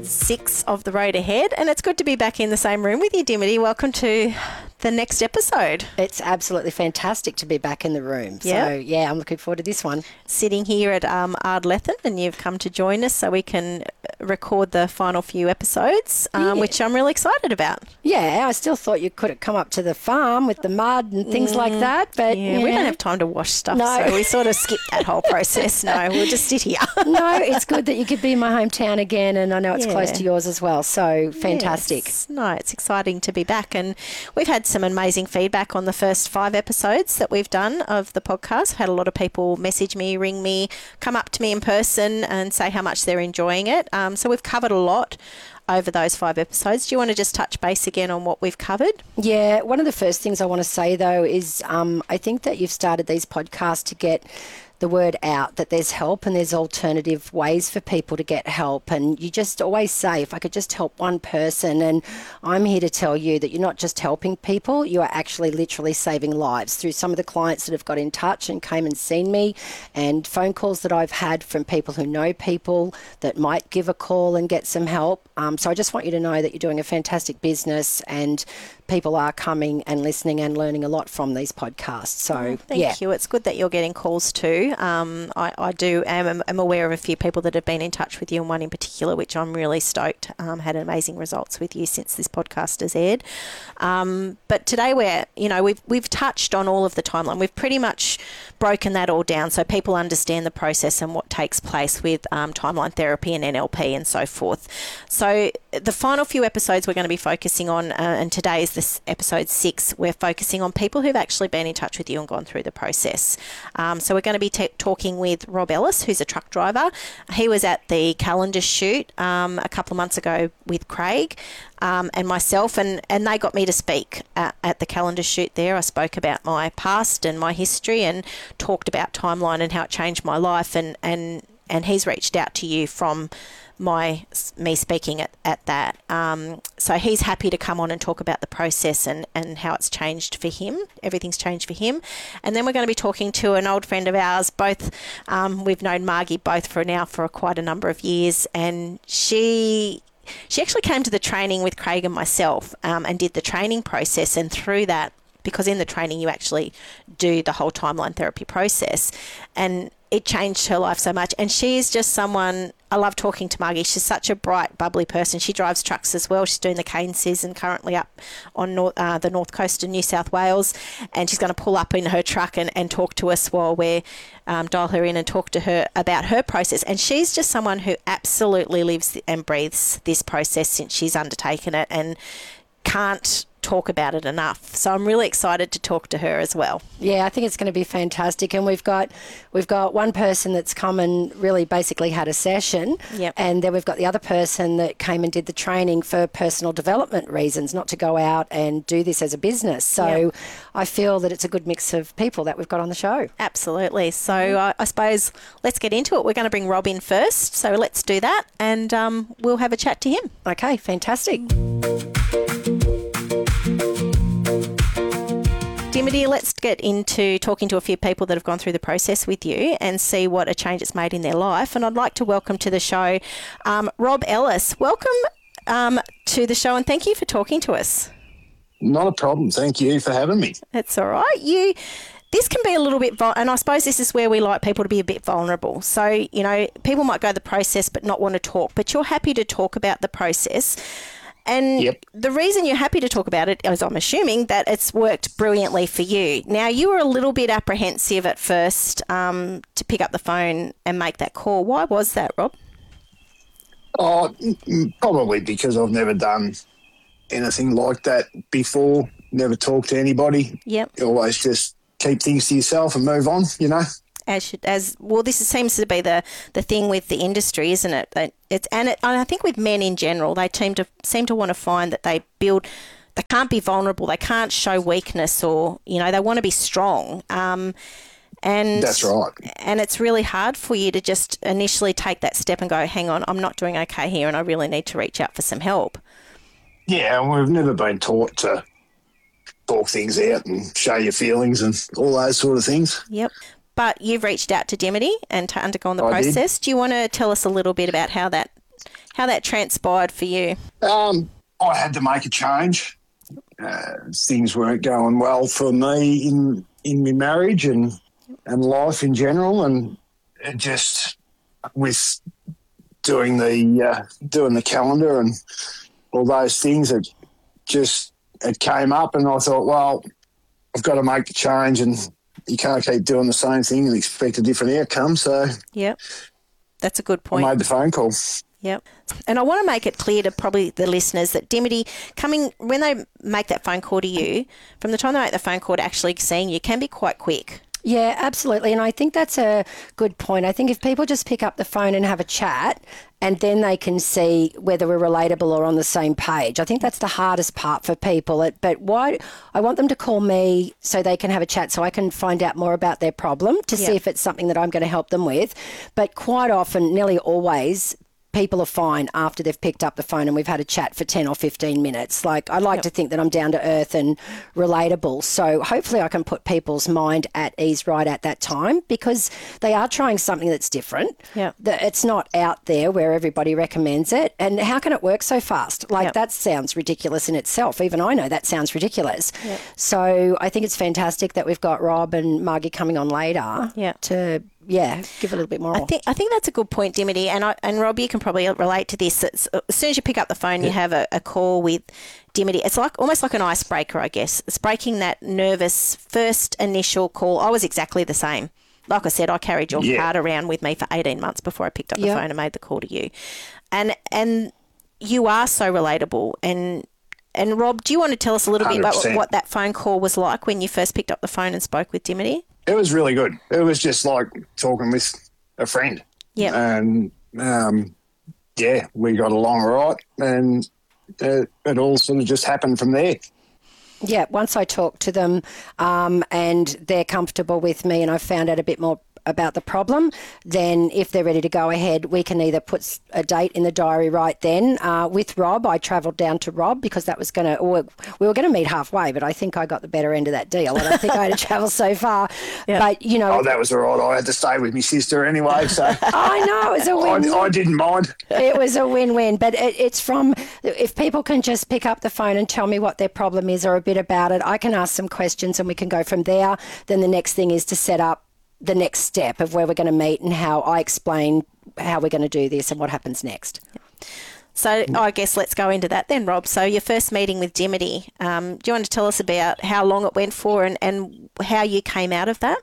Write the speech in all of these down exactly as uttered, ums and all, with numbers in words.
six of The Road Ahead, and it's good to be back in the same room with you, Dimity. Welcome to the next episode. It's absolutely fantastic to be back in the room. Yep. So, yeah, I'm looking forward to this one. Sitting here at um, Ardlethan, and you've come to join us so we can record the final few episodes, um, Yeah. which I'm really excited about. Yeah, I still thought you could have come up to the farm with the mud and things like that. But Yeah, we don't have time to wash stuff, No. so we sort of skipped that whole process. No, we'll just sit here. No, it's good that you could be in my hometown again, and I know it's Yeah. close to yours as well. So, fantastic. Yes. No, it's exciting to be back, and we've had some amazing feedback on the first five episodes that we've done of the podcast. Had a lot of people message me, ring me, come up to me in person and say how much they're enjoying it. Um, so we've covered a lot over those five episodes. Do you want to just touch base again on what we've covered? Yeah, one of the first things I want to say, though, is um, I think that you've started these podcasts to get the word out that there's help and there's alternative ways for people to get help. And you just always say, if I could just help one person, and I'm here to tell you that you're not just helping people, you are actually literally saving lives through some of the clients that have got in touch and came and seen me, and phone calls that I've had from people who know people that might give a call and get some help. Um, so I just want you to know that you're doing a fantastic business, and people are coming and listening and learning a lot from these podcasts. So, Thank yeah. you. It's good that you're getting calls too. Um, I, I do am, am aware of a few people that have been in touch with you, and one in particular, which I'm really stoked, um, had amazing results with you since this podcast has aired. Um, but today we're, you know, we've, we've touched on all of the timeline. We've pretty much broken that all down so people understand the process and what takes place with um, timeline therapy and N L P and so forth. So the final few episodes we're going to be focusing on, uh, and today is this episode six, we're focusing on people who've actually been in touch with you and gone through the process. Um, so we're going to be t- talking with Rob Ellis, who's a truck driver. He was at the calendar shoot um, a couple of months ago with Craig um, and myself, and, and they got me to speak at, at the calendar shoot there. I spoke about my past and my history and talked about timeline and how it changed my life, and, and, and he's reached out to you from my me speaking at, at that. Um, so he's happy to come on and talk about the process and, and how it's changed for him. Everything's changed for him. And then we're going to be talking to an old friend of ours. Both, um, we've known Margie both for now for quite a number of years, and she... She actually came to the training with Craig and myself um, and did the training process, and through that, because in the training you actually do the whole timeline therapy process, and it changed her life so much. And she is just someone, I love talking to Margie. She's such a bright, bubbly person. She drives trucks as well. She's doing the cane season currently up on north, uh, the north coast of New South Wales, and she's going to pull up in her truck and, and talk to us while we um, dial her in and talk to her about her process. And she's just someone who absolutely lives and breathes this process since she's undertaken it, and can't talk about it enough. So I'm really excited to talk to her as well. Yeah, I think it's going to be fantastic. And we've got we've got one person that's come and really basically had a session. Yep. And then we've got the other person that came and did the training for personal development reasons, not to go out and do this as a business. So Yep. I feel that it's a good mix of people that we've got on the show. Absolutely. So uh, I suppose let's get into it. We're going to bring Rob in first. So let's do that, and um, we'll have a chat to him. Okay, fantastic. Dimity, let's get into talking to a few people that have gone through the process with you and see what a change it's made in their life. And I'd like to welcome to the show um, Rob Ellis. Welcome um, to the show, and thank you for talking to us. Not a problem. Thank you for having me. That's all right. You, this can be a little bit, vul- and I suppose this is where we like people to be a bit vulnerable. So, you know, people might go the process but not want to talk, but you're happy to talk about the process. And Yep. the reason you're happy to talk about it is, I'm assuming, that it's worked brilliantly for you. Now, you were a little bit apprehensive at first um, to pick up the phone and make that call. Why was that, Rob? Oh, mm, probably because I've never done anything like that before. Never talked to anybody. Yep. You always just keep things to yourself and move on, you know. As should, as well, this seems to be the, the thing with the industry, isn't it? That it's and it, I think with men in general, they seem to seem to want to find that they build. They can't be vulnerable. They can't show weakness, or you know, they want to be strong. Um, and That's right. And it's really hard for you to just initially take that step and go, "Hang on, I'm not doing okay here, and I really need to reach out for some help." Yeah, and we've never been taught to talk things out and show your feelings and all those sort of things. Yep. But you've reached out to Dimity and to undergone the I did. process. Do you want to tell us a little bit about how that How that transpired for you? Um, I had to make a change. Uh, things weren't going well for me in in my marriage and and life in general, and it just with doing the uh, doing the calendar and all those things, it just it came up, and I thought, well, I've got to make the change, and you can't keep doing the same thing and expect a different outcome. So, yep, that's a good point. I made the phone call. Yep. And I want to make it clear to probably the listeners that Dimity, coming when they make that phone call to you, from the time they make the phone call to actually seeing you, can be quite quick. Yeah, absolutely. And I think that's a good point. I think if people just pick up the phone and have a chat, and then they can see whether we're relatable or on the same page. I think that's the hardest part for people. It, but why I want them to call me so they can have a chat, so I can find out more about their problem to Yeah. see if it's something that I'm going to help them with. But quite often, nearly always, people are fine after they've picked up the phone and we've had a chat for ten or fifteen minutes. Like, I like Yep. to think that I'm down to earth and relatable. So hopefully I can put people's mind at ease right at that time, because they are trying something that's different. Yep. That it's not out there where everybody recommends it. And how can it work so fast? Like, Yep. that sounds ridiculous in itself. Even I know that sounds ridiculous. So I think it's fantastic that we've got Rob and Margie coming on later Yep. to, yeah, give a little bit more. I think I think that's a good point, Dimity, and I, and Rob, you can probably relate to this. It's, as soon as you pick up the phone, you have a, a call with Dimity. It's like almost like an icebreaker, I guess. It's breaking that nervous first initial call. I was exactly the same. Like I said, I carried your Yeah. card around with me for eighteen months before I picked up the Yep. phone and made the call to you, and and you are so relatable. And and Rob, do you want to tell us a little bit about what, one hundred percent. what that phone call was like when you first picked up the phone and spoke with Dimity? It was really good. It was just like talking with a friend. Yep. And, um, yeah, we got along all right, and it, it all sort of just happened from there. Yeah, once I talk to them um, and they're comfortable with me and I've found out a bit more about the problem, then if they're ready to go ahead, we can either put a date in the diary right then. Uh, with Rob, I travelled down to Rob because that was going to, or we were going to meet halfway, but I think I got the better end of that deal. I don't think I had to travel so far. Yeah. But, you know. Oh, that was all right. I had to stay with my sister anyway, so I know, it was a win. I, I didn't mind. It was a win-win, but it, it's from, if people can just pick up the phone and tell me what their problem is or a bit about it, I can ask some questions and we can go from there. Then the next thing is to set up the next step of where we're going to meet and how I explain how we're going to do this and what happens next. So I guess let's go into that then, Rob. So your first meeting with Dimity, um, do you want to tell us about how long it went for and, and how you came out of that?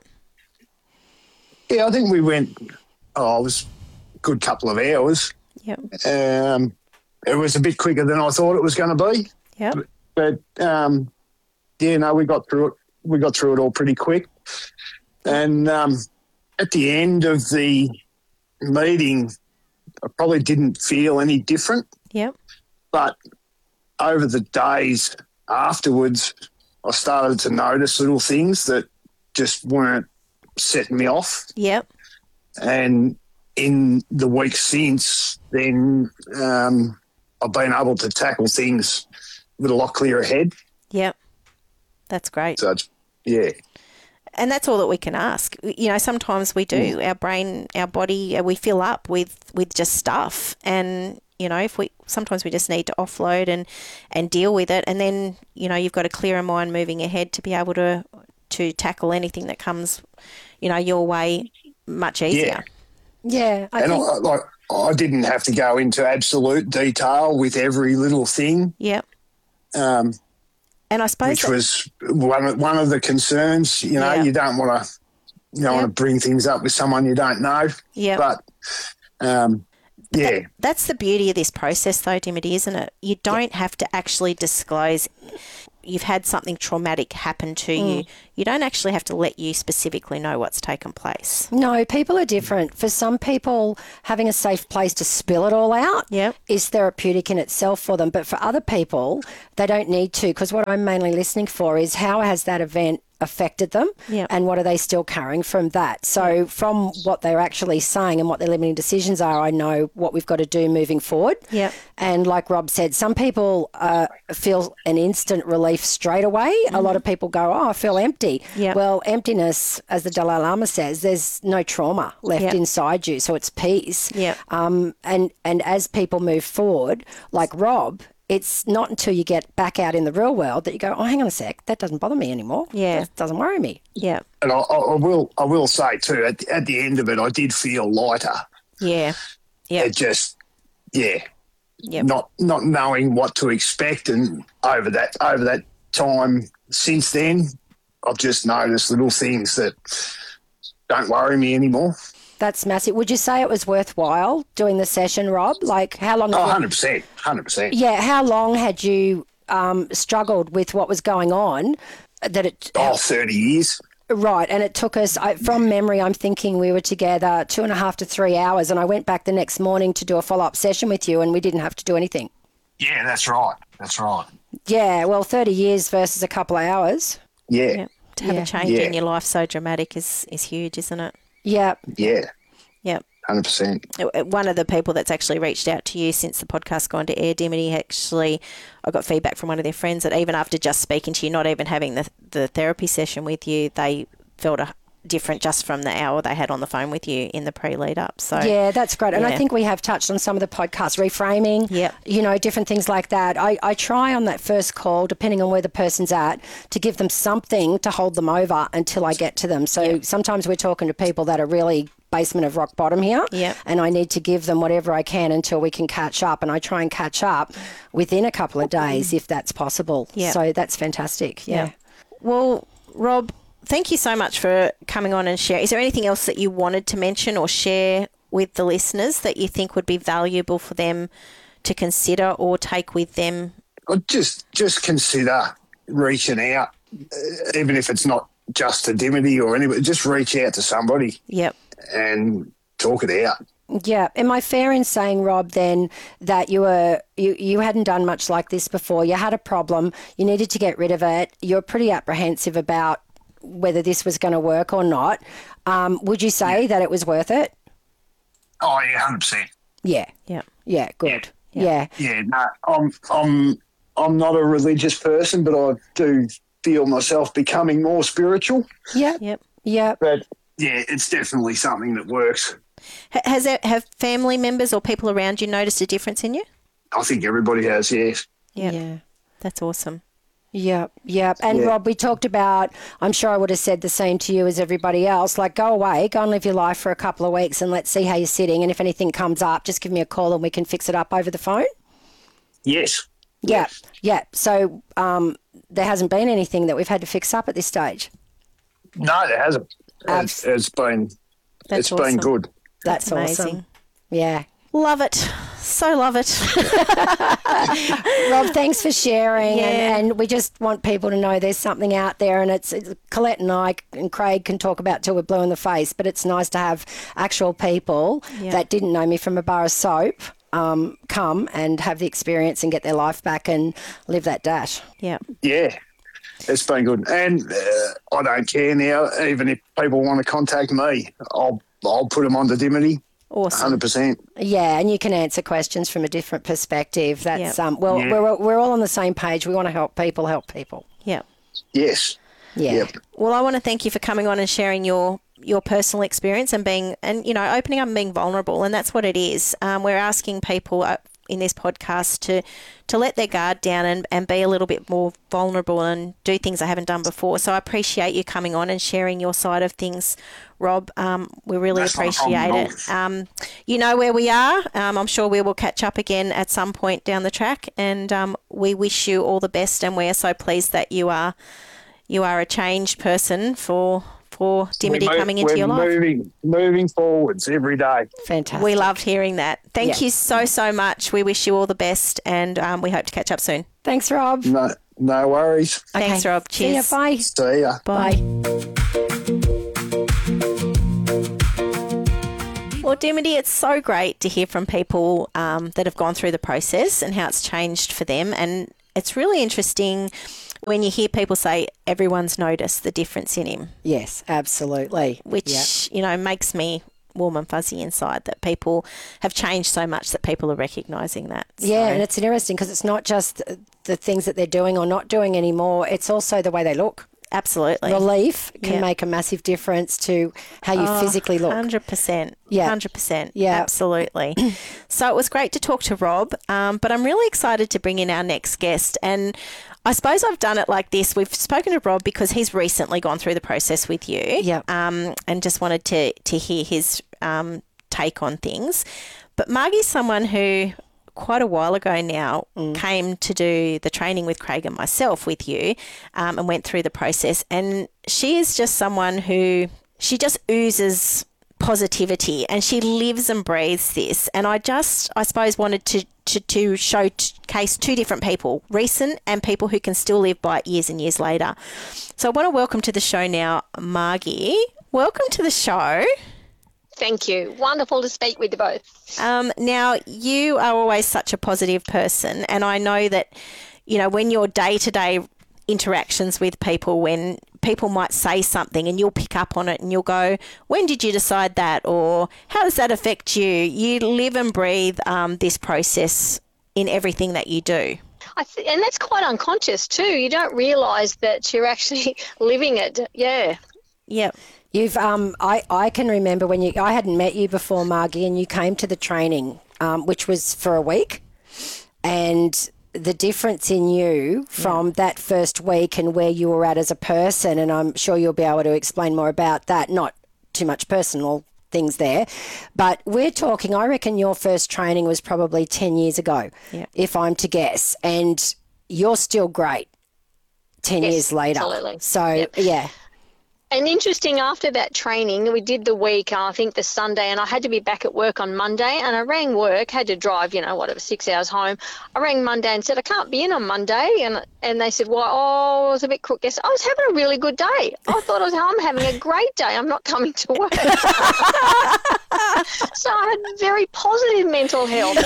Yeah, I think we went, oh, it was a good couple of hours. Yep. Um, it was a bit quicker than I thought it was going to be. Yep. But, um, yeah, no, we got through it. We got through it all pretty quick. And um, at the end of the meeting, I probably didn't feel any different. Yep. But over the days afterwards, I started to notice little things that just weren't setting me off. Yep. And in the weeks since, then um, I've been able to tackle things with a lot clearer head. Yep. That's great. So, it's, yeah. And that's all that we can ask. You know, sometimes we do. Mm. Our brain, our body, uh, we fill up with, with just stuff. And, you know, if we sometimes we just need to offload and, and deal with it. And then, you know, you've got a clearer mind moving ahead to be able to to tackle anything that comes, you know, your way much easier. Yeah. I and think- I, like, I didn't have to go into absolute detail with every little thing. Yep. Um, and I suppose which that- was one of, one of the concerns. You know, Yeah. you don't want to you don't Yep. want to bring things up with someone you don't know. Yep. But um, yeah, That, that's the beauty of this process, though, Dimity, isn't it? You don't have to actually disclose you've had something traumatic happen to Mm. you. You don't actually have to let you specifically know what's taken place. No, people are different. For some people, having a safe place to spill it all out Yep. is therapeutic in itself for them. But for other people, they don't need to, because what I'm mainly listening for is how has that event affected them Yep. and what are they still carrying from that. So from what they're actually saying and what their limiting decisions are, I know what we've got to do moving forward. Yep. And like Rob said, some people uh, feel an instant relief straight away. Mm-hmm. A lot of people go, oh, I feel empty. Yep. Well, emptiness, as the Dalai Lama says, there's no trauma left Yep. inside you, so it's peace. Yep. Um, and, and as people move forward, like Rob, it's not until you get back out in the real world that you go, oh, hang on a sec, that doesn't bother me anymore. Yeah. That doesn't worry me. Yeah. And I, I will, I will say too, at, at the end of it, I did feel lighter. Yeah. Yeah. It just, yeah, Yep. not not knowing what to expect, and over that over that time since then, I've just noticed little things that don't worry me anymore. That's massive. Would you say it was worthwhile doing the session, Rob? Like how long? Oh, have you- one hundred percent, one hundred percent. Yeah, how long had you um, struggled with what was going on? That it Oh, thirty years. Right, and it took us, I, from memory, I'm thinking we were together two and a half to three hours, and I went back the next morning to do a follow-up session with you, and we didn't have to do anything. Yeah, that's right. That's right. Yeah, well, thirty years versus a couple of hours. Yeah, Yeah. To have Yeah. a change Yeah. in your life so dramatic is, is huge, isn't it? Yeah, yeah, Yep. one hundred percent. One of the people that's actually reached out to you since the podcast gone to air, Dimity, actually, I got feedback from one of their friends that even after just speaking to you, not even having the, the therapy session with you, they felt a, different just from the hour they had on the phone with you in the pre-lead up. So yeah, that's great. And I Yeah. think we have touched on some of the podcasts, reframing, Yep. you know, different things like that. I, I try on that first call, depending on where the person's at, to give them something to hold them over until I get to them. So sometimes we're talking to people that are really basement of rock bottom here, Yep. and I need to give them whatever I can until we can catch up, and I try and catch up within a couple of days if that's possible. Yep. So that's fantastic. Yeah. Yeah. Well, Rob, thank you so much for coming on and sharing. Is there anything else that you wanted to mention or share with the listeners that you think would be valuable for them to consider or take with them? I'd just just consider reaching out, uh, even if it's not just to Dimity or anybody. Just reach out to somebody Yep. and talk it out. Yeah. Am I fair in saying, Rob, then that you were you, you hadn't done much like this before? You had a problem, you needed to get rid of it, you're pretty apprehensive about whether this was going to work or not. Um, would you say that it was worth it? Oh yeah, one hundred percent. Yeah. Yeah. Yeah, good. Yeah. Yeah, no, I'm I'm I'm not a religious person, but I do feel myself becoming more spiritual. Yeah. Yep. Yeah. But yeah, it's definitely something that works. Ha- Has it, have family members or people around you noticed a difference in you? I think everybody has, yes. Yep. Yeah. That's awesome. Yep, yep. And Yeah. Rob, we talked about, I'm sure I would have said the same to you as everybody else, like go away, go and live your life for a couple of weeks and let's see how you're sitting. And if anything comes up, just give me a call and we can fix it up over the phone. Yes. Yeah, Yes. yeah. So um, there hasn't been anything that we've had to fix up at this stage. No, there hasn't. It's, it's been That's it's awesome. been good. That's, That's amazing. awesome. Yeah. Love it. So love it. Rob, thanks for sharing. Yeah. And, and we just want people to know there's something out there, and it's, it's Colette and I and Craig can talk about till we're blue in the face, but it's nice to have actual people Yeah. that didn't know me from a bar of soap um, come and have the experience and get their life back and live that dash. Yeah. Yeah. It's been good. And uh, I don't care now, even if people want to contact me, I'll I'll put them on to Dimity, one Awesome. hundred percent. Yeah, and you can answer questions from a different perspective. That's Yep. um, well, Yeah. we're we're all on the same page. We want to help people, help people. Yeah. Yes. Yeah. Yep. Well, I want to thank you for coming on and sharing your your personal experience and being and you know opening up and being vulnerable, and that's what it is. Um, we're asking people uh, in this podcast to to let their guard down and, and be a little bit more vulnerable and do things they haven't done before. So I appreciate you coming on and sharing your side of things, Rob. Um, we really That's not a problem appreciate at it. Um, you know where we are. Um, I'm sure we will catch up again at some point down the track, and um, we wish you all the best. And we're so pleased that you are you are a changed person for for Dimity We're mo- coming into we're your life. moving, moving forwards every day. Fantastic. We loved hearing that. Thank Yeah. you so, so much. We wish you all the best, and um, we hope to catch up soon. Thanks, Rob. No, no worries. Thanks, Rob. See ya. Cheers. Bye. See ya. Bye. Well, Dimity, it's so great to hear from people um, that have gone through the process and how it's changed for them. And it's really interesting when you hear people say everyone's noticed the difference in him. Yes, absolutely. Which, yep. you know, makes me warm and fuzzy inside that people have changed so much that people are recognising that. So. Yeah, and it's interesting because it's not just the things that they're doing or not doing anymore, it's also the way they look. Absolutely. Relief can yeah. make a massive difference to how you oh, physically look. one hundred percent. Yeah. one hundred percent. Yeah. Absolutely. So it was great to talk to Rob, um, but I'm really excited to bring in our next guest. And I suppose I've done it like this. We've spoken to Rob because he's recently gone through the process with you yeah. um, and just wanted to, to hear his um, take on things. But Margie's someone who quite a while ago now mm. came to do the training with Craig and myself with you um, and went through the process. And she is just someone who, she just oozes positivity and she lives and breathes this. And I just, I suppose, wanted to, to, to showcase two different people, recent and people who can still live by it years and years later. So I want to welcome to the show now, Margie. Welcome to the show. Thank you. Wonderful to speak with you both. Um, now, you are always such a positive person, and I know that, you know, when your day-to-day interactions with people, when people might say something and you'll pick up on it and you'll go, when did you decide that? Or how does that affect you? You live and breathe um, this process in everything that you do. I th- and that's quite unconscious too. You don't realise that you're actually living it. Yeah. Yep. You've, um, I, I can remember when you, I hadn't met you before, Margie, and you came to the training, um, which was for a week, and the difference in you from yeah. that first week and where you were at as a person, and I'm sure you'll be able to explain more about that, not too much personal things there, but we're talking, I reckon your first training was probably ten years ago, yeah. if I'm to guess, and you're still great ten yes, years later. Absolutely. So, yep. yeah. And interesting, after that training, we did the week, I think the Sunday, and I had to be back at work on Monday, and I rang work, had to drive, you know, whatever, six hours home. I rang Monday and said, I can't be in on Monday. And and they said, well, oh, I was a bit crook. Yes, I was having a really good day. I thought I was, I'm having a great day. I'm not coming to work. So I had very positive mental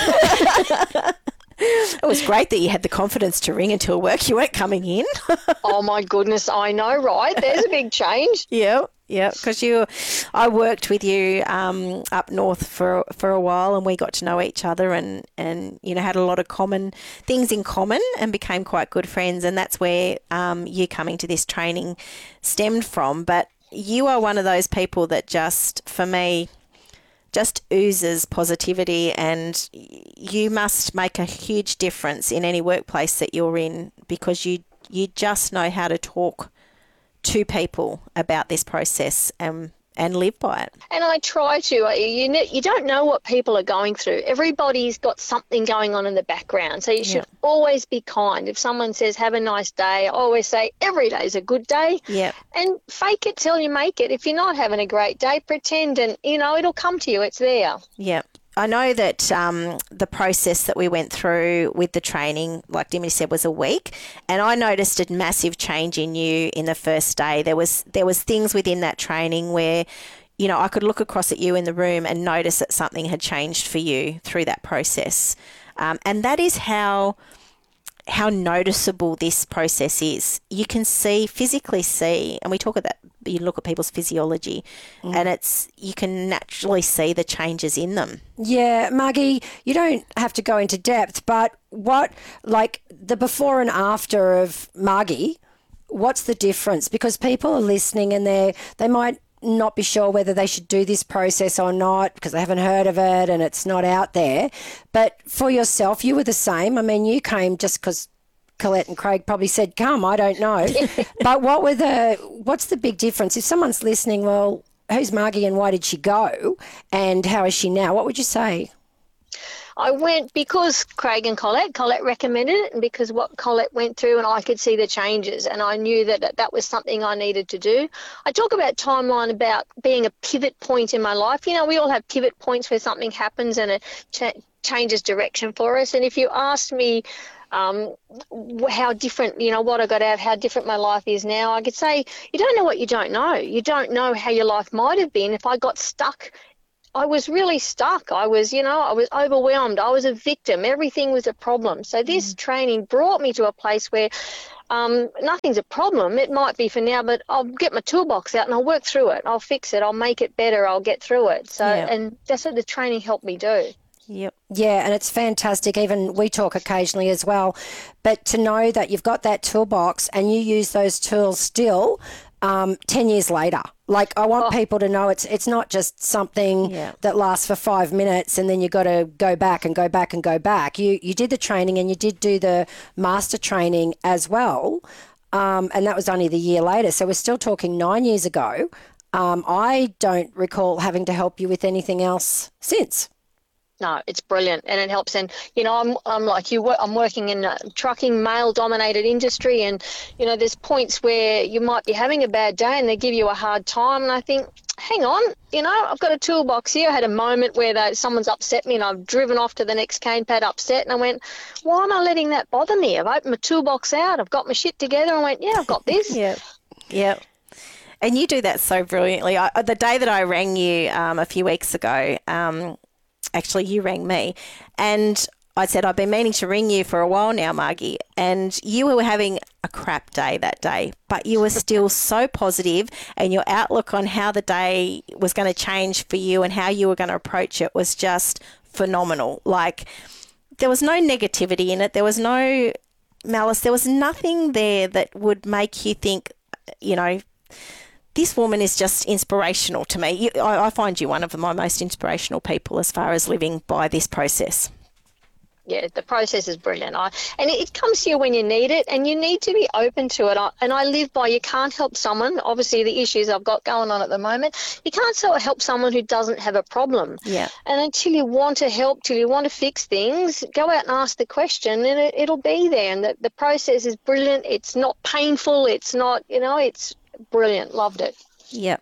health. It was great that you had the confidence to ring into work. You weren't coming in. Oh, my goodness. I know, right? There's a big change. Yeah, yeah. Because you, I worked with you um, up north for for a while, and we got to know each other, and, and you know had a lot of common things in common, and became quite good friends. And that's where um, you coming to this training stemmed from. But you are one of those people that just, for me, just oozes positivity, and you must make a huge difference in any workplace that you're in, because you you just know how to talk to people about this process and and live by it. And I try to. You know, you don't know what people are going through. Everybody's got something going on in the background, so you should yeah. always be kind. If someone says, have a nice day, I always say, every day is a good day. Yeah. And fake it till you make it. If you're not having a great day, pretend, and, you know, it'll come to you. It's there. Yeah. I know that um, the process that we went through with the training, like Dimity said, was a week, and I noticed a massive change in you in the first day. There was there was things within that training where, you know, I could look across at you in the room and notice that something had changed for you through that process, um, and that is how how noticeable this process is. You can see, physically see, and we talk about, you look at people's physiology mm. and it's, you can naturally see the changes in them. Yeah, Margie, you don't have to go into depth, but what, like the before and after of Margie, what's the difference? Because people are listening and they they might not be sure whether they should do this process or not because they haven't heard of it and it's not out there. But for yourself, you were the same. I mean, you came just because Colette and Craig probably said, come, I don't know. But what were the, what's the big difference? If someone's listening, well, who's Margie and why did she go and how is she now? What would you say? I went because Craig and Colette, Colette recommended it, and because what Colette went through, and I could see the changes, and I knew that that was something I needed to do. I talk about timeline, about being a pivot point in my life. You know, we all have pivot points where something happens and it ch- changes direction for us. And if you asked me um, how different, you know, what I got out of how different my life is now, I could say, you don't know what you don't know. You don't know how your life might have been if I got stuck I was really stuck. I was, you know, I was overwhelmed. I was a victim. Everything was a problem. So this mm. training brought me to a place where um, nothing's a problem. It might be for now, but I'll get my toolbox out and I'll work through it. I'll fix it. I'll make it better. I'll get through it. So, yeah. and that's what the training helped me do. Yep. Yeah, and it's fantastic. Even we talk occasionally as well. But to know that you've got that toolbox and you use those tools still um, ten years later. Like, I want oh. people to know it's it's not just something yeah. that lasts for five minutes and then you got to go back and go back and go back. You you did the training and you did do the master training as well, um, and that was only the year later. So we're still talking nine years ago. Um, I don't recall having to help you with anything else since. No, it's brilliant, and it helps. And you know, I'm I'm like you. I'm working in a trucking, male-dominated industry, and you know, there's points where you might be having a bad day, and they give you a hard time. And I think, hang on, you know, I've got a toolbox here. I had a moment where they, someone's upset me, and I've driven off to the next cane pad upset, and I went, why am I letting that bother me? I've opened my toolbox out. I've got my shit together, and I went, yeah, I've got this. yeah, yeah. And you do that so brilliantly. I, the day that I rang you um, a few weeks ago. Um, Actually, you rang me and I said, I've been meaning to ring you for a while now, Margie, and you were having a crap day that day, but you were still so positive, and your outlook on how the day was going to change for you and how you were going to approach it was just phenomenal. Like, there was no negativity in it. There was no malice. There was nothing there that would make you think, you know, this woman is just inspirational to me. You, I, I find you one of my most inspirational people as far as living by this process. Yeah, the process is brilliant. I, and it, it comes to you when you need it, and you need to be open to it. I, and I live by, you can't help someone, obviously the issues I've got going on at the moment, you can't sort of help someone who doesn't have a problem. Yeah. And until you want to help, till you want to fix things, go out and ask the question, and it, it'll be there. And the, the process is brilliant. It's not painful. It's not, you know, it's brilliant. Loved it. Yep.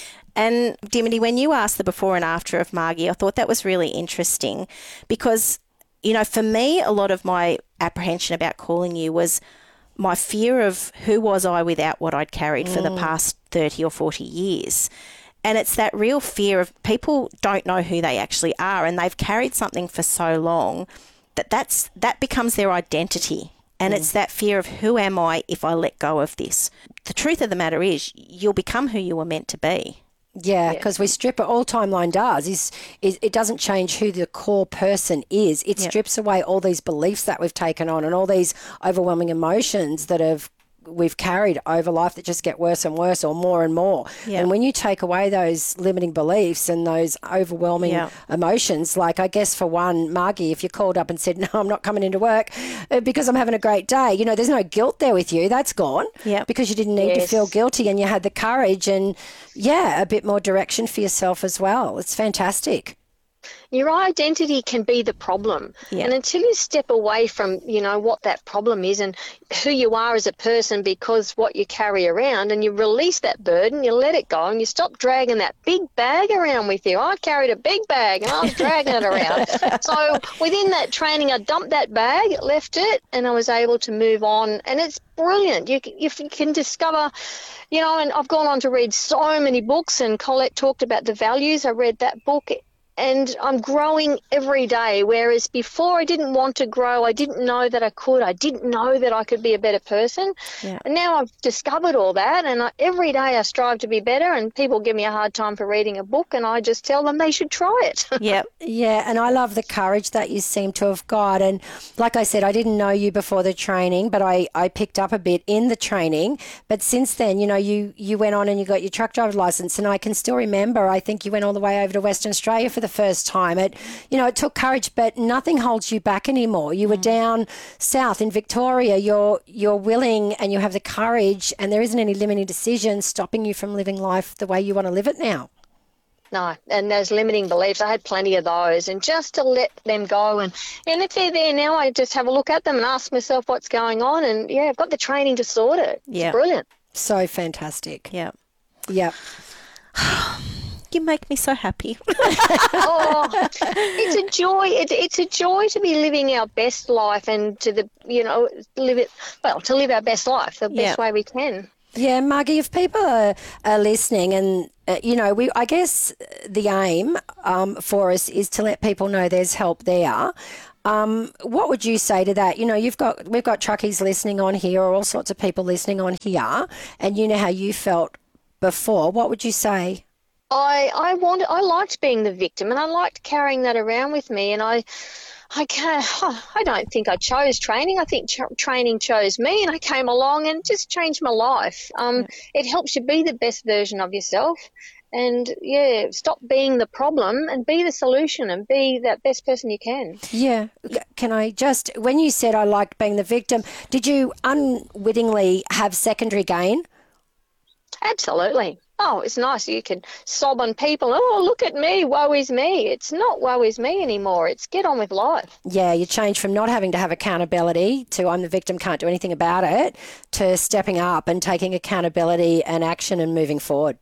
And Dimity, when you asked the before and after of Margie, I thought that was really interesting because, you know, for me, a lot of my apprehension about calling you was my fear of who was I without what I'd carried mm. for the past thirty or forty years. And it's that real fear of people don't know who they actually are, and they've carried something for so long that that's, that becomes their identity. And mm. it's that fear of who am I if I let go of this? The truth of the matter is you'll become who you were meant to be. Yeah, because yeah. we strip it. All Timeline does is, is it doesn't change who the core person is. It yep. strips away all these beliefs that we've taken on and all these overwhelming emotions that have we've carried over life that just get worse and worse or more and more. Yep. And when you take away those limiting beliefs and those overwhelming yep. emotions, like I guess for one, Margie, if you called up and said, no, I'm not coming into work because I'm having a great day, you know, there's no guilt there with you. That's gone yep. because you didn't need yes. to feel guilty and you had the courage and, yeah, a bit more direction for yourself as well. It's fantastic. Your identity can be the problem. Yeah. And until you step away from, you know, what that problem is and who you are as a person because what you carry around, and you release that burden, you let it go and you stop dragging that big bag around with you. I carried a big bag and I was dragging it around. So within that training, I dumped that bag, left it, and I was able to move on. And it's brilliant. You, you can discover, you know, and I've gone on to read so many books, and Colette talked about the values. I read that book. And I'm growing every day, whereas before I didn't want to grow. I didn't know that I could. I didn't know that I could be a better person. Yeah. And now I've discovered all that, and I, every day I strive to be better, and people give me a hard time for reading a book, and I just tell them they should try it. Yeah, yeah, and I love the courage that you seem to have got. And like I said, I didn't know you before the training, but I, I picked up a bit in the training. But since then, you know, you, you went on and you got your truck driver license, and I can still remember, I think you went all the way over to Western Australia for the first time. It, you know, it took courage, but nothing holds you back anymore. You were mm. down south in Victoria. You're you're willing and you have the courage, and there isn't any limiting decisions stopping you from living life the way you want to live it now. No, and those limiting beliefs, I had plenty of those, and just to let them go. And, and if they're there now, I just have a look at them and ask myself what's going on. And, yeah, I've got the training to sort it. Yeah. It's brilliant. So fantastic. Yeah. Yeah. You make me so happy. Oh, it's a joy. It, it's a joy to be living our best life and to the, you know, live it, well, to live our best life the best yeah. way we can. Yeah, Margie, if people are, are listening and, uh, you know, we I guess the aim um, for us is to let people know there's help there. Um, what would you say to that? You know, you've got we've got truckies listening on here, or all sorts of people listening on here, and you know how you felt before. What would you say? I I wanted I liked being the victim, and I liked carrying that around with me, and I I can't, I don't think I chose training. I think tra- training chose me, and I came along and just changed my life. Um, yeah. It helps you be the best version of yourself. And, yeah, stop being the problem and be the solution and be that best person you can. Yeah. Can I just, when you said I liked being the victim, did you unwittingly have secondary gain? Absolutely. Oh, it's nice. You can sob on people. Oh, look at me. Woe is me. It's not woe is me anymore. It's get on with life. Yeah, you change from not having to have accountability to I'm the victim, can't do anything about it, to stepping up and taking accountability and action and moving forward.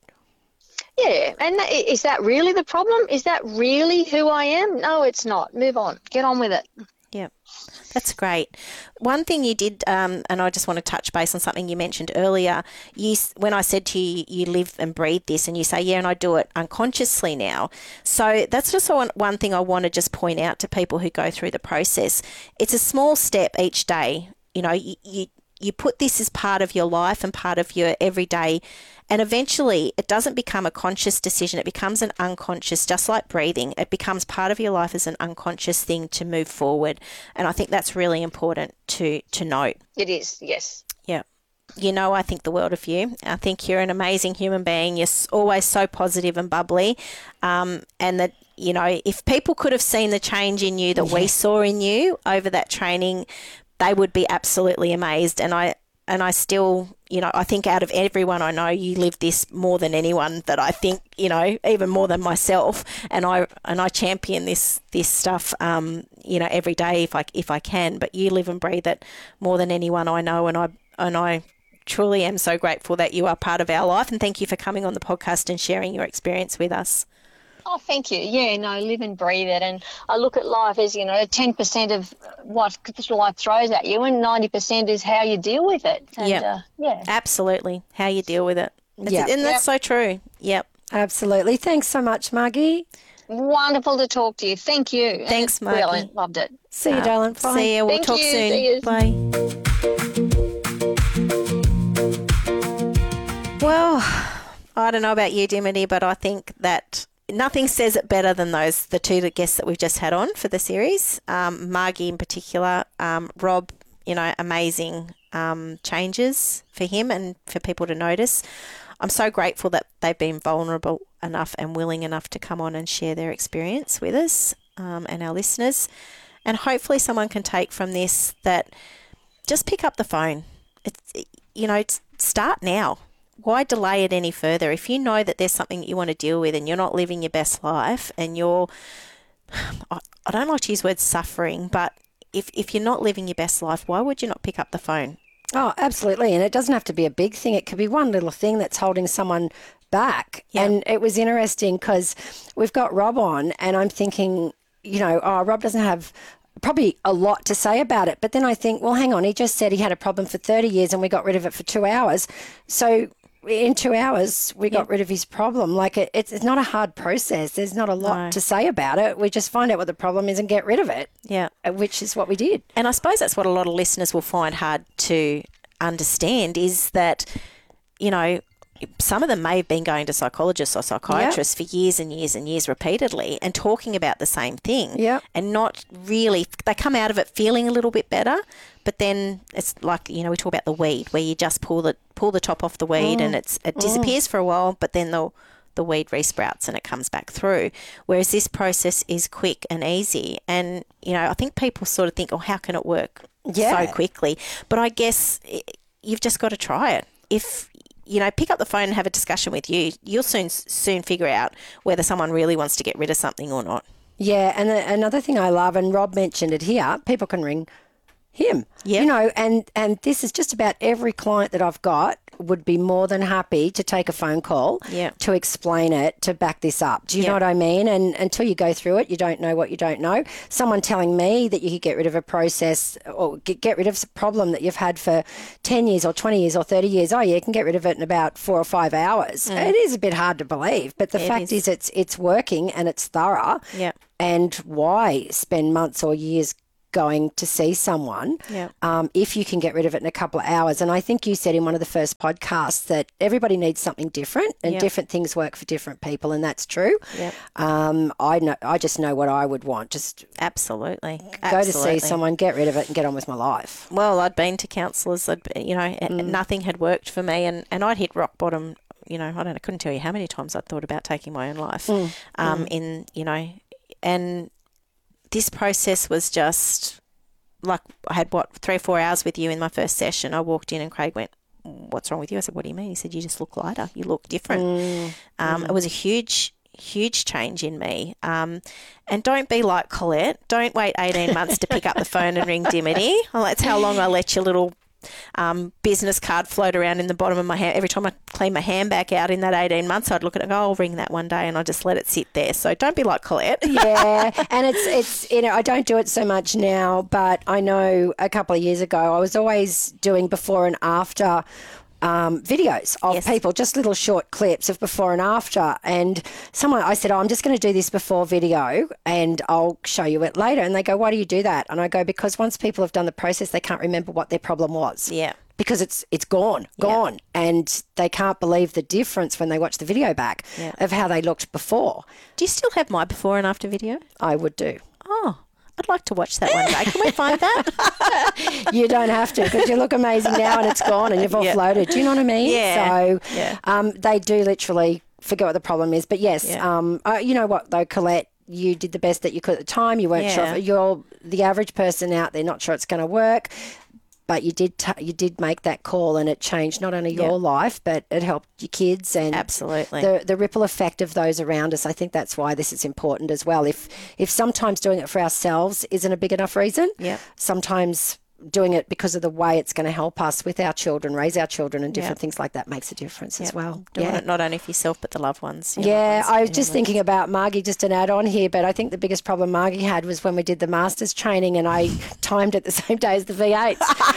Yeah, and is that really the problem? Is that really who I am? No, it's not. Move on. Get on with it. Yeah, that's great. One thing you did, um, and I just want to touch base on something you mentioned earlier. You, when I said to you, you live and breathe this, and you say, yeah, and I do it unconsciously now. So that's just one, one thing I want to just point out to people who go through the process. It's a small step each day. You know, you, you you put this as part of your life and part of your everyday, and eventually it doesn't become a conscious decision. It becomes an unconscious, just like breathing. It becomes part of your life as an unconscious thing to move forward. And I think that's really important to, to note. It is, yes. Yeah. You know, I think the world of you. I think you're an amazing human being. You're always so positive and bubbly. Um, and that, you know, if people could have seen the change in you that yeah. we saw in you over that training, they would be absolutely amazed. And I and I still, you know, I think out of everyone I know, you live this more than anyone that I think, you know, even more than myself. And I and I champion this this stuff, um, you know, every day if I if I can. But you live and breathe it more than anyone I know, and I and I truly am so grateful that you are part of our life. And thank you for coming on the podcast and sharing your experience with us. Oh, thank you. Yeah, no, live and breathe it. And I look at life as, you know, ten percent of what life throws at you and ninety percent is how you deal with it. And, yep. uh, yeah. Absolutely. How you deal with it. Yeah. And that's yep. so true. Yep. Absolutely. Thanks so much, Margie. Wonderful to talk to you. Thank you. Thanks, Margie. Brilliant. Loved it. See you, um, darling. Bye. See you. We'll Thank talk you. soon. See you. Bye. Well, I don't know about you, Dimity, but I think that nothing says it better than those, the two guests that we've just had on for the series. Um, Margie in particular, um, Rob, you know, amazing um, changes for him and for people to notice. I'm so grateful that they've been vulnerable enough and willing enough to come on and share their experience with us um, and our listeners. And hopefully someone can take from this that just pick up the phone. It's, you know, start now. Why delay it any further? If you know that there's something that you want to deal with and you're not living your best life and you're, I don't like to use the word suffering, but if, if you're not living your best life, why would you not pick up the phone? Oh, absolutely. And it doesn't have to be a big thing. It could be one little thing that's holding someone back. Yeah. And it was interesting because we've got Rob on and I'm thinking, you know, oh, Rob doesn't have probably a lot to say about it. But then I think, well, hang on, he just said he had a problem for thirty years and we got rid of it for two hours. So in two hours, we got yeah. rid of his problem. Like it, it's, it's not a hard process. There's not a lot no. to say about it. We just find out what the problem is and get rid of it. Yeah. Which is what we did. And I suppose that's what a lot of listeners will find hard to understand is that, you know, some of them may have been going to psychologists or psychiatrists yep. for years and years and years repeatedly and talking about the same thing yep. and not really, they come out of it feeling a little bit better, but then it's like, you know, we talk about the weed where you just pull the pull the top off the weed mm. and it's it disappears mm. for a while, but then the the weed resprouts and it comes back through. Whereas this process is quick and easy. And, you know, I think people sort of think, oh, how can it work yeah. so quickly? But I guess you've just got to try it. If you know, pick up the phone and have a discussion with you, you'll soon soon figure out whether someone really wants to get rid of something or not. Yeah, and the, another thing I love, and Rob mentioned it here, people can ring him. Yeah. You know, and, and this is just about every client that I've got would be more than happy to take a phone call Yeah. to explain it, to back this up. Do you Yeah. know what I mean? And until you go through it, you don't know what you don't know. Someone telling me that you could get rid of a process or get, get rid of a problem that you've had for ten years or twenty years or thirty years, oh, yeah, you can get rid of it in about four or five hours. Mm. It is a bit hard to believe, but the It fact is. is it's it's working and it's thorough. Yeah. And why spend months or years going to see someone Yeah. um, if you can get rid of it in a couple of hours? And I think you said in one of the first podcasts that everybody needs something different and Yep. different things work for different people, and that's true. Yep. Um, I know, I just know what I would want. Just Absolutely. go Absolutely. to see someone, get rid of it and get on with my life. Well, I'd been to counsellors. I'd, be- you know, Mm. nothing had worked for me, and, and I'd hit rock bottom. You know, I don't know, I couldn't tell you how many times I'd thought about taking my own life. Mm. Um, in you know, and this process was just like I had what three or four hours with you in my first session. I walked in and Craig went, "What's wrong with you?" I said, "What do you mean?" He said, "You just look lighter. You look different." Mm. Um, It was a huge. Huge change in me. Um, and don't be like Colette. Don't wait eighteen months to pick up the phone and ring Dimity. Well, that's how long I let your little um, business card float around in the bottom of my hand. Every time I clean my handbag out in that eighteen months, I'd look at it and go, I'll ring that one day, and I just let it sit there. So don't be like Colette. Yeah, and it's it's you know, I don't do it so much now, but I know a couple of years ago I was always doing before and after um, videos of Yes. people, just little short clips of before and after. And someone, I said, oh, I'm just going to do this before video and I'll show you it later. And they go, why do you do that? And I go, because once people have done the process, they can't remember what their problem was. Yeah. Because it's it's gone, gone, and they can't believe the difference when they watch the video back Yeah. of how they looked before. Do you still have my before and after video? I would do. Oh, I'd like to watch that one day. Can we find that? You don't have to, because you look amazing now and it's gone and you've Yeah. offloaded. Do you know what I mean? Yeah. So Yeah. Um, they do literally forget what the problem is. But yes, Yeah. um, uh, you know what though, Colette, you did the best that you could at the time. You weren't Yeah. sure. If, you're the average person out there, not sure it's going to work. But you did t- you did make that call, and it changed not only your Yeah. life, but it helped your kids and Absolutely. the the ripple effect of those around us. I think that's why this is important as well. If if sometimes doing it for ourselves isn't a big enough reason, Yeah. sometimes doing it because of the way it's going to help us with our children, raise our children, and different Yeah. things like that makes a difference as Yep. well. Doing Yeah. it not only for yourself, but the loved ones. your Yeah, loved ones, I was your just loved thinking about Margie, just an add on here, but I think the biggest problem Margie had was when we did the masters training and I timed it the same day as the V eights.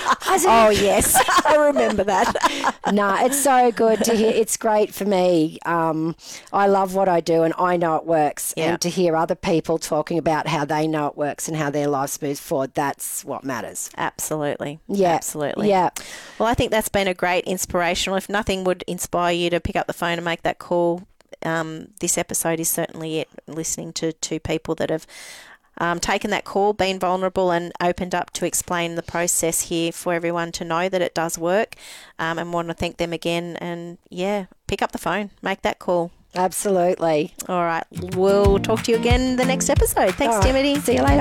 Oh, yes. I remember that. No, it's so good to hear. It's great for me. Um, I love what I do and I know it works. Yeah. And to hear other people talking about how they know it works and how their lives moves forward, that's what matters. Absolutely. Yeah. Absolutely. Yeah. Well, I think that's been a great inspirational. If nothing would inspire you to pick up the phone and make that call, um, this episode is certainly it. Listening to two people that have um, taken that call, been vulnerable and opened up to explain the process here for everyone to know that it does work, um, and want to thank them again. And, yeah, pick up the phone, make that call. Absolutely. All right. We'll talk to you again the next episode. Thanks, All right. Dimity. See you later.